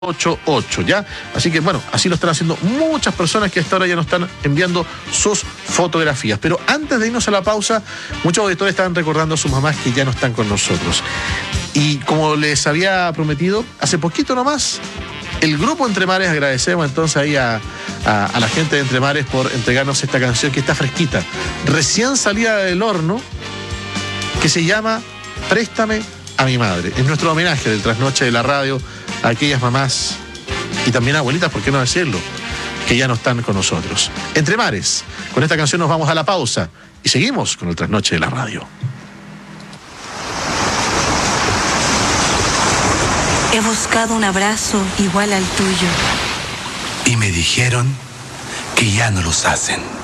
88, ¿ya? Así que bueno, así lo están haciendo muchas personas que hasta ahora ya nos están enviando sus fotografías. Pero antes de irnos a la pausa, muchos auditores estaban recordando a sus mamás que ya no están con nosotros. Y como les había prometido, hace poquito nomás, el grupo Entre Mares, agradecemos entonces ahí a la gente de Entre Mares por entregarnos esta canción que está fresquita, recién salida del horno, que se llama Préstame a mi madre. Es nuestro homenaje del trasnoche de la radio a aquellas mamás y también abuelitas, ¿por qué no decirlo?, que ya no están con nosotros. Entre Mares, con esta canción nos vamos a la pausa y seguimos con el trasnoche de la radio. He buscado un abrazo igual al tuyo. Y me dijeron que ya no los hacen.